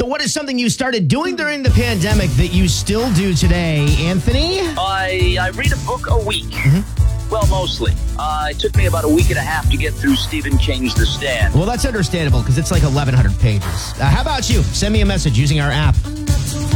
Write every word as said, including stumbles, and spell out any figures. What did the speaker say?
So what is something you started doing during the pandemic that you still do today, Anthony? I, I read a book a week. Mm-hmm. Well, mostly. Uh, it took me about a week and a half to get through Stephen King's The Stand. Well, that's understandable because it's like eleven hundred pages. Uh, how about you? Send me a message using our app.